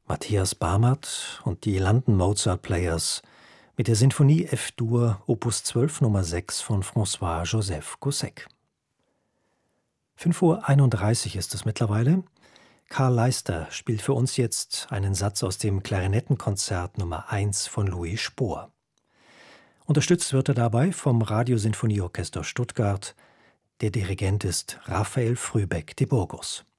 Matthias Barmert und die London Mozart Players mit der Sinfonie F-Dur Opus 12 Nummer 6 von François-Joseph Gossec. 5:31 Uhr ist es mittlerweile. Karl Leister spielt für uns jetzt einen Satz aus dem Klarinettenkonzert Nummer 1 von Louis Spohr. Unterstützt wird er dabei vom Radiosinfonieorchester Stuttgart. Der Dirigent ist Raphael Frühbeck de Burgos.